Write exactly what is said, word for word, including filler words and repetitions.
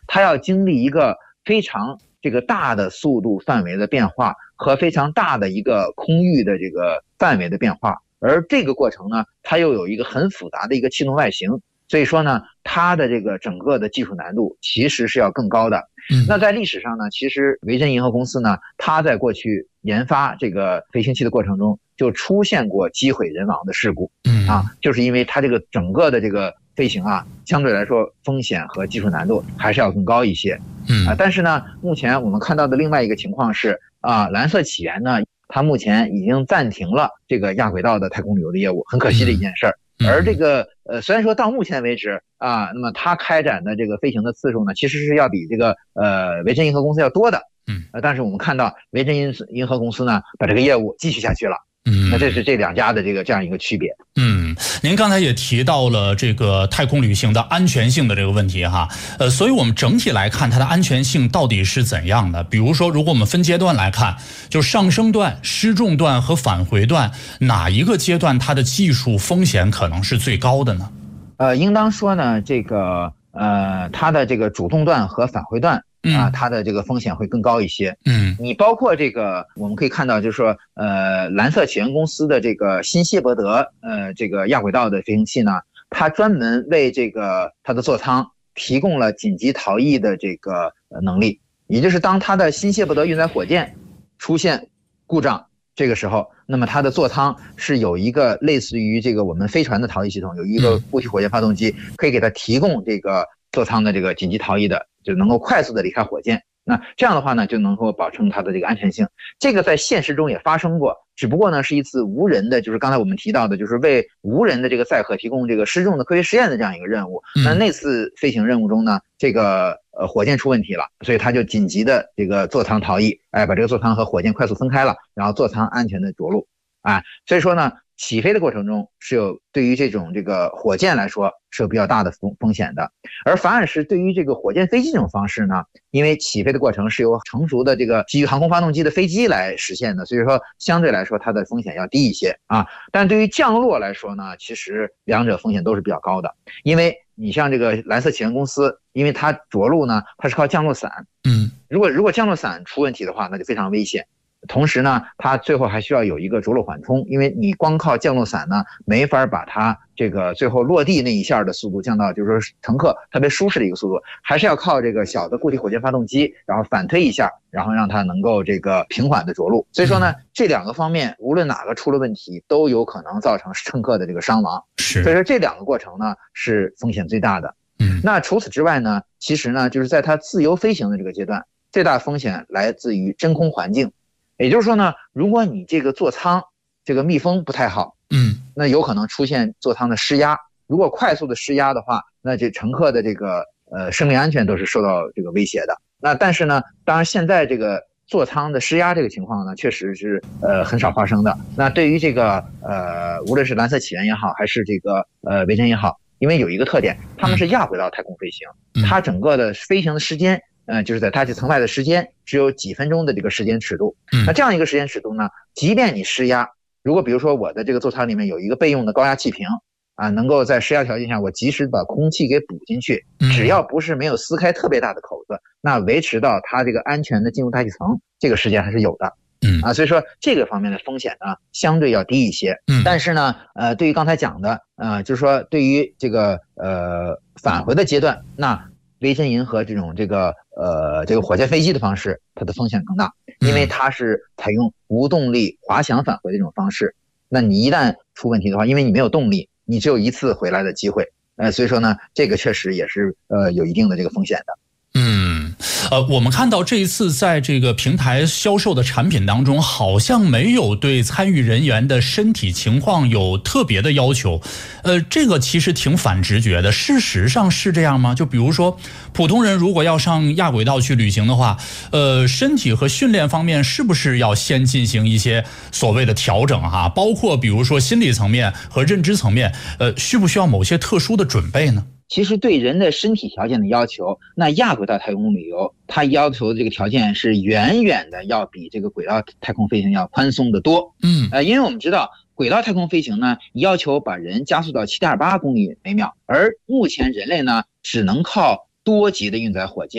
它要经历一个非常这个大的速度范围的变化和非常大的一个空域的这个范围的变化，而这个过程呢，它又有一个很复杂的一个气动外形，所以说呢，它的这个整个的技术难度其实是要更高的。那在历史上呢，其实维珍银河公司呢，它在过去研发这个飞行器的过程中，就出现过机毁人亡的事故，啊，就是因为它这个整个的这个飞行啊，相对来说风险和技术难度还是要更高一些，啊，但是呢，目前我们看到的另外一个情况是，啊，蓝色起源呢，它目前已经暂停了这个亚轨道的太空旅游的业务，很可惜的一件事儿。而这个呃，虽然说到目前为止啊，那么它开展的这个飞行的次数呢，其实是要比这个呃维珍银河公司要多的，嗯，呃，但是我们看到维珍银银河公司呢，把这个业务继续下去了。嗯，那这是这两家的这个这样一个区别。 嗯，您刚才也提到了这个太空旅行的安全性的这个问题哈，呃，所以我们整体来看它的安全性到底是怎样的？比如说，如果我们分阶段来看，就上升段、失重段和返回段，哪一个阶段它的技术风险可能是最高的呢？ 呃，应当说呢，这个呃，它的这个主动段和返回段。啊，它的这个风险会更高一些。嗯，你包括这个，我们可以看到，就是说，呃，蓝色起源公司的这个新谢伯德，呃，这个亚轨道的飞行器呢，它专门为这个它的座舱提供了紧急逃逸的这个能力，也就是当它的新谢伯德运载火箭出现故障，这个时候，那么它的座舱是有一个类似于这个我们飞船的逃逸系统，有一个固体火箭发动机，可以给它提供这个座舱的这个紧急逃逸的。就能够快速的离开火箭，那这样的话呢，就能够保证它的这个安全性。这个在现实中也发生过，只不过呢是一次无人的，就是刚才我们提到的，就是为无人的这个载荷提供这个失重的科学实验的这样一个任务。那那次飞行任务中呢，这个呃火箭出问题了，所以他就紧急的这个座舱逃逸，哎，把这个座舱和火箭快速分开了，然后座舱安全的着陆。哎，所以说呢，起飞的过程中是有对于这种这个火箭来说是有比较大的风风险的，而反而是对于这个火箭飞机这种方式呢，因为起飞的过程是由成熟的这个基于航空发动机的飞机来实现的，所以说相对来说它的风险要低一些啊。但对于降落来说呢，其实两者风险都是比较高的，因为你像这个蓝色起源公司，因为它着陆呢，它是靠降落伞，嗯，如果如果降落伞出问题的话，那就非常危险。同时呢，它最后还需要有一个着陆缓冲，因为你光靠降落伞呢，没法把它这个最后落地那一下的速度降到，就是说乘客特别舒适的一个速度，还是要靠这个小的固体火箭发动机，然后反推一下，然后让它能够这个平缓的着陆。所以说呢，这两个方面无论哪个出了问题，都有可能造成乘客的这个伤亡。是，所以说这两个过程呢是风险最大的。嗯，那除此之外呢，其实呢就是在它自由飞行的这个阶段，最大风险来自于真空环境。也就是说呢，如果你这个座舱这个密封不太好，嗯，那有可能出现座舱的失压。如果快速的失压的话，那这乘客的这个呃生命安全都是受到这个威胁的。那但是呢，当然现在这个座舱的失压这个情况呢，确实是呃很少发生的。那对于这个呃无论是蓝色起源也好，还是这个呃维珍也好，因为有一个特点，他们是亚轨道太空飞行，它整个的飞行的时间。呃，就是在大气层外的时间只有几分钟的这个时间尺度，那这样一个时间尺度呢，即便你施压，如果比如说我的这个座舱里面有一个备用的高压气瓶啊，能够在施压条件下我及时把空气给补进去，只要不是没有撕开特别大的口子，那维持到它这个安全的进入大气层，这个时间还是有的。嗯啊，所以说这个方面的风险呢相对要低一些。嗯，但是呢，呃，对于刚才讲的，呃，就是说对于这个呃返回的阶段，那维珍银河这种这个呃这个火箭飞机的方式，它的风险更大，因为它是采用无动力滑翔返回的这种方式。那你一旦出问题的话，因为你没有动力，你只有一次回来的机会，呃，所以说呢，这个确实也是呃有一定的这个风险的。 嗯，呃，我们看到这一次在这个平台销售的产品当中，好像没有对参与人员的身体情况有特别的要求，呃，这个其实挺反直觉的。事实上是这样吗？就比如说，普通人如果要上亚轨道去旅行的话，呃，身体和训练方面是不是要先进行一些所谓的调整哈？包括比如说心理层面和认知层面，呃，需不需要某些特殊的准备呢？ 其实对人的身体条件的要求，那亚轨道太空旅游它要求的这个条件是远远的要比这个轨道太空飞行要宽松得多。嗯，呃，因为我们知道轨道太空飞行呢，要求把人加速到 七点八公里每秒，而目前人类呢只能靠多级的运载火箭